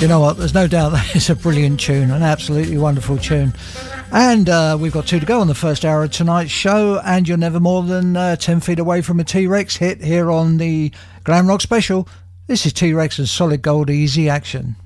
You know what, there's no doubt that it's a brilliant tune, an absolutely wonderful tune. And we've got 2 to go on the first hour of tonight's show, and you're never more than 10 feet away from a T-Rex hit here on the Glam Rock Special. This is T-Rex and Solid Gold Easy Action.